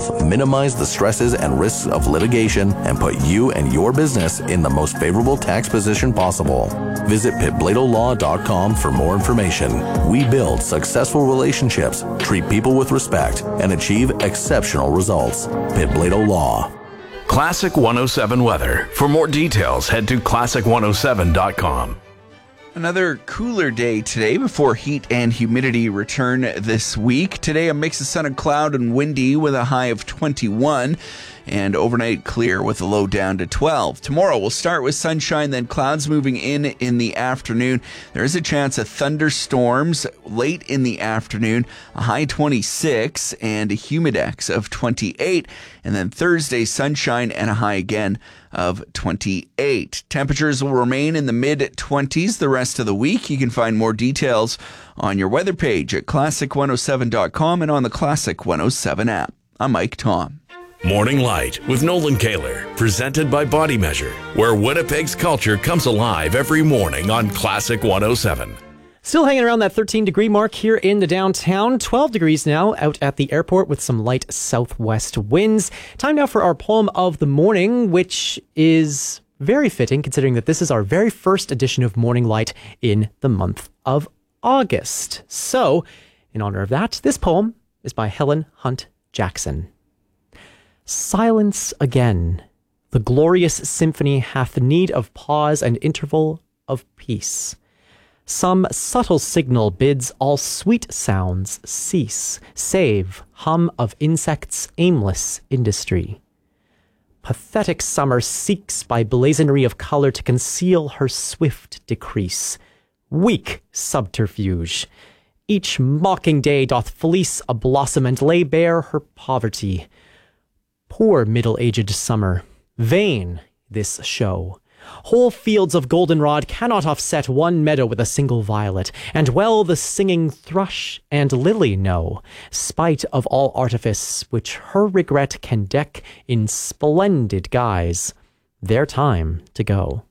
yourself, minimize the stresses and risks of litigation, and put you and your business in the most favorable tax position possible. Visit pitbladolaw.com for more information. We build successful relationships, treat people with respect, and achieve exceptional results. Pitt Blado Law. Classic 107 weather. For more details, head to classic107.com. Another cooler day today before heat and humidity return this week. Today, a mix of sun and cloud and windy with a high of 21. And overnight clear with a low down to 12. Tomorrow we'll start with sunshine, then clouds moving in the afternoon. There is a chance of thunderstorms late in the afternoon, a high 26 and a humidex of 28. And then Thursday, sunshine and a high again of 28. Temperatures will remain in the mid-20s the rest of the week. You can find more details on your weather page at classic107.com and on the Classic 107 app. I'm Mike Tom. Morning Light with Nolan Kaler, presented by Body Measure, where Winnipeg's culture comes alive every morning on Classic 107. Still hanging around that 13-degree mark here in the downtown. 12 degrees now out at the airport with some light southwest winds. Time now for our poem of the morning, which is very fitting considering that this is our very first edition of Morning Light in the month of August. So, in honor of that, this poem is by Helen Hunt Jackson. Silence again. The glorious symphony hath need of pause and interval of peace. Some subtle signal bids all sweet sounds cease, save hum of insects' aimless industry. Pathetic summer seeks by blazonry of color to conceal her swift decrease. Weak subterfuge. Each mocking day doth fleece a blossom and lay bare her poverty. Poor middle-aged summer, vain this show. Whole fields of goldenrod cannot offset one meadow with a single violet, and well the singing thrush and lily know, spite of all artifice which her regret can deck in splendid guise, their time to go.